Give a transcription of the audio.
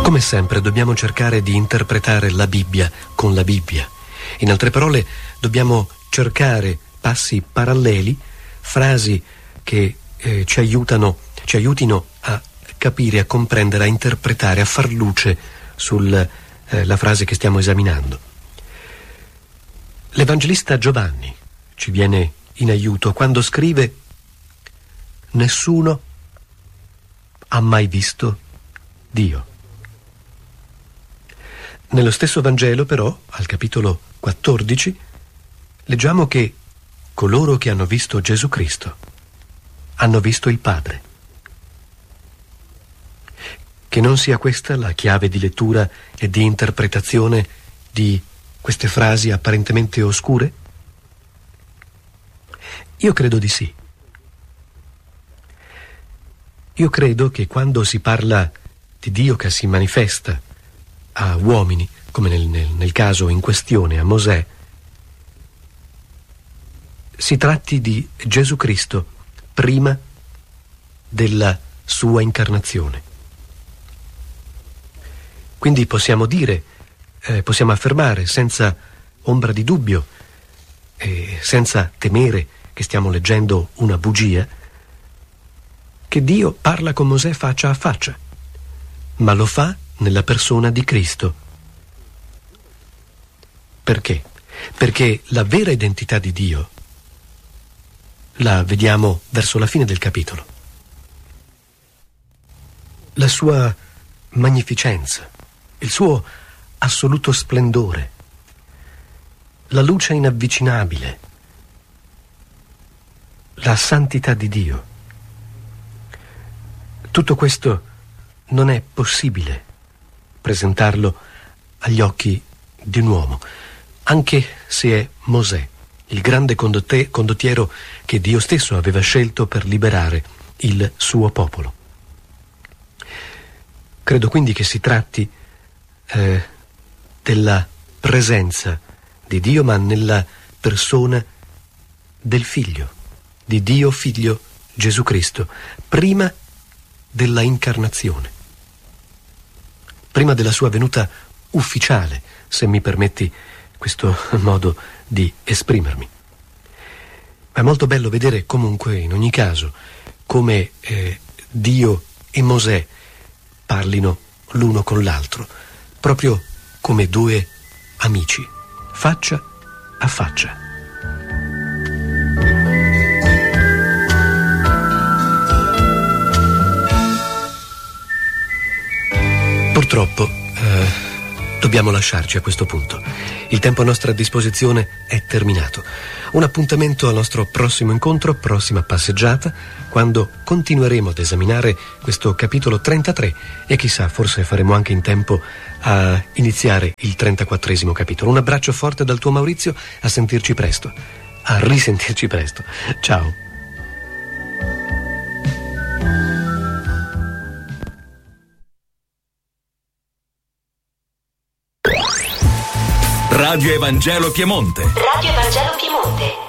Come sempre dobbiamo cercare di interpretare la Bibbia con la Bibbia. In altre parole, dobbiamo cercare passi paralleli, frasi che ci aiutino a capire, a comprendere, a interpretare, a far luce sulla frase che stiamo esaminando. L'Evangelista Giovanni ci viene in aiuto quando scrive: nessuno ha mai visto Dio. Nello stesso Vangelo, però, al capitolo 14, leggiamo che coloro che hanno visto Gesù Cristo hanno visto il Padre. Che non sia questa la chiave di lettura e di interpretazione di queste frasi apparentemente oscure? Io credo di sì. Io credo che quando si parla di Dio che si manifesta a uomini, come nel caso in questione a Mosè, si tratti di Gesù Cristo prima della sua incarnazione. Quindi possiamo dire, possiamo affermare senza ombra di dubbio e senza temere che stiamo leggendo una bugia, che Dio parla con Mosè faccia a faccia, ma lo fa nella persona di Cristo. Perché? Perché la vera identità di Dio la vediamo verso la fine del capitolo. La sua magnificenza, il suo assoluto splendore, la luce inavvicinabile, la santità di Dio. Tutto questo non è possibile presentarlo agli occhi di un uomo, anche se è Mosè, il grande condottiero che Dio stesso aveva scelto per liberare il suo popolo. Credo quindi che si tratti della presenza di Dio, ma nella persona del Figlio, di Dio Figlio Gesù Cristo, prima della incarnazione, prima della sua venuta ufficiale, se mi permetti questo modo di esprimermi. Ma è molto bello vedere comunque, in ogni caso, come Dio e Mosè parlino l'uno con l'altro, proprio come due amici, faccia a faccia. Purtroppo dobbiamo lasciarci a questo punto. Il tempo a nostra disposizione è terminato. Un appuntamento al nostro prossimo incontro, prossima passeggiata, quando continueremo ad esaminare questo capitolo 33 e chissà, forse faremo anche in tempo a iniziare il 34esimo capitolo. Un abbraccio forte dal tuo Maurizio, a sentirci presto, a risentirci presto. Ciao. Radio Evangelo Piemonte. Radio Evangelo Piemonte.